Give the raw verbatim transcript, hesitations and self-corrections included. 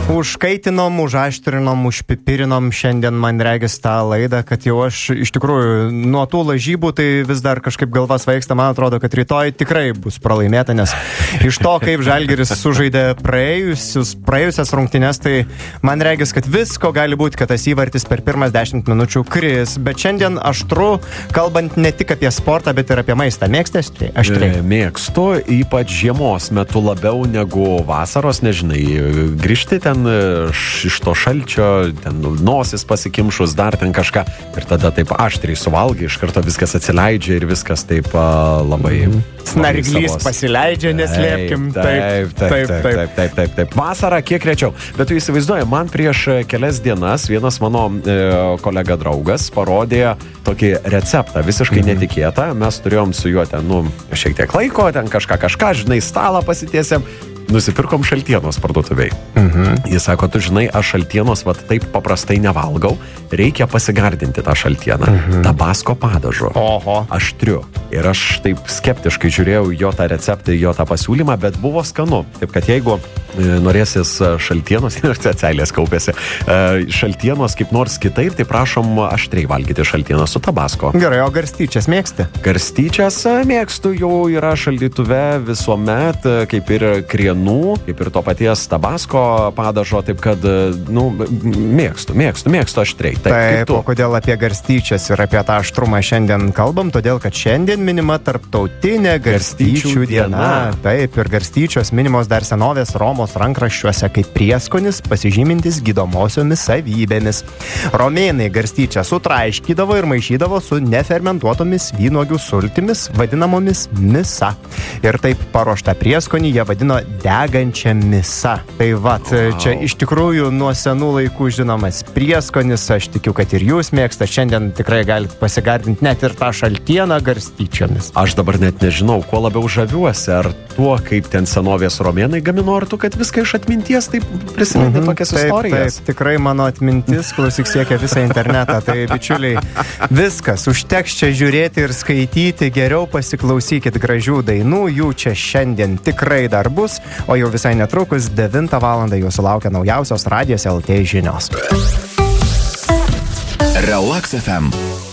Užkaitinom, užaštrinom, užpipirinom šiandien man regis tą laidą, kad jau aš iš tikrųjų nuo tų lažybų tai vis dar kažkaip galva svaigsta. Man atrodo, kad rytoj tikrai bus pralaimėta, nes iš to, kaip Žalgiris sužaidė praėjusius, praėjusias rungtynes, tai man regis, kad visko gali būti, kad tas įvartis per pirmas dešimt minučių kris. Bet šiandien aštru, kalbant ne tik apie sportą, bet ir apie maistą. Mėgsti aštriai? aštriai? Mėgstu, ypač žiemos metu labiau negu vasaros, nežinai, grįžti ten iš to šalčio, ten nosis pasikimšus, dar ten kažką ir tada taip aštriai suvalgai, iš karto viskas atsileidžia ir viskas taip uh, labai... Mm. Snarglys pasileidžia, neslėpkim. Taip, taip, taip, taip, taip, taip, taip, taip. Vasara kiek rečiau. Bet tu įsivaizduoji, man prieš kelias dienas vienas mano e, kolega draugas parodė tokį receptą, visiškai mm-hmm. netikėtą. Mes turėjom su juo ten, nu, šiek tiek laiko, ten kažką, kažką, žinai, stalą pasitiesėm. Nusipirkom šaltienos parduotuviai. Mhm. Jis sako, tu žinai, aš šaltienos vat taip paprastai nevalgau, reikia pasigardinti tą šaltieną. Mhm. Tabasko padažu. Oho. Aštriu. Ir aš taip skeptiškai žiūrėjau jo tą receptą, jo tą pasiūlymą, bet buvo skanu. Taip, kad jeigu e, norėsis šaltienos, ir cecelės kaupėsi, e, šaltienos kaip nors kitaip, tai prašom aštriai valgyti šaltieną su tabasko. Gerai, o garstyčias mėgsti? Garstyčias mėgstu, jau yra šaldytuve visuomet, kaip ir krienų, kaip ir to paties tabasko padažo, taip kad, nu, mėgstu, mėgstu, mėgstu aštriai. Taip, taip o kodėl apie garstyčias ir apie tą aštrumą šiandien kalbam? Todėl, kad šiandien minima tarptautinė garstyčių, garstyčių diena. diena. Taip, ir garstyčios minimos dar senovės Romos rankraščiuose kaip prieskonis pasižymintis gydomosiomis savybėmis. Romėnai garstyčią sutraiškydavo ir maišydavo su nefermentuotomis vynuogių sultimis, vadinamomis misa. Ir taip paruoštą prieskonį jie vadino degančią misą. Tai vat, wow. Čia iš tikrųjų nuo senų laikų žinomas prieskonis, aš tikiu, kad ir jūs mėgstate, šiandien tikrai galite pasigardinti net ir tą šaltieną garstyčiomis. Aš dabar net nežinau, kuo labiau žaviuosi, ar tuo, kaip ten senovės romėnai gamino, ar tu, kad viską iš atminties taip prisiminti mm-hmm. tokias taip, istorijas. Taip, tikrai mano atmintis, klausyk, siekia visą internetą, tai bičiuliai, viskas, užteks čia žiūrėti ir skaityti, geriau pasiklausykit gražių dainų, jų čia šiandien tikrai dar bus, o jau visai netrukus devintą valandą jūsų laukia naujausios Radijos L T žinios. Relax F M.